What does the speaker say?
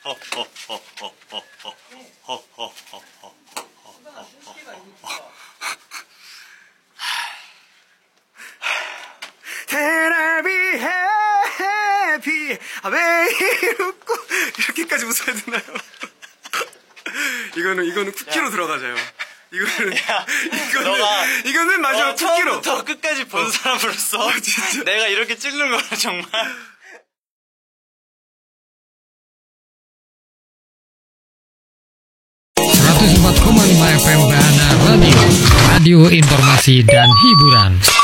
테레비 해피 매일 웃고 이렇게까지 웃어야 되나요? 이거는 쿠키로 들어가자요. 이거는 마지막 쿠키로. 처음부터 끝까지 본 사람으로서 진짜. 내가 이렇게 찍는 거는 정말. FM Bahana Radio, radio informasi dan hiburan.